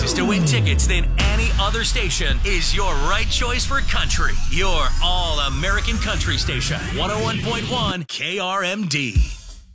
chances to win tickets than any other station is your right choice for country. Your all-American country station, 101.1 KRMD.